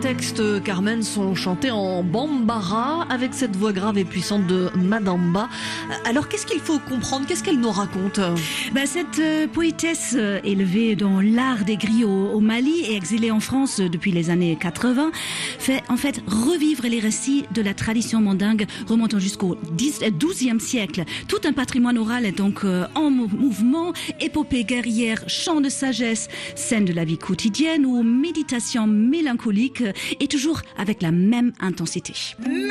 textes, Carmen, sont chantés en bambara avec cette voix grave et puissante de Madamba. Alors qu'est-ce qu'il faut comprendre? Qu'est-ce qu'elle nous raconte? Cette poétesse élevée dans l'art des griots au Mali et exilée en France depuis les années 80 fait en fait revivre les récits de la tradition mandingue remontant jusqu'au XIIe siècle. Tout un patrimoine oral est donc en mouvement, épopée guerrière, chant de sagesse, scène de la vie quotidienne ou méditation mélancolique et toujours avec la même intensité.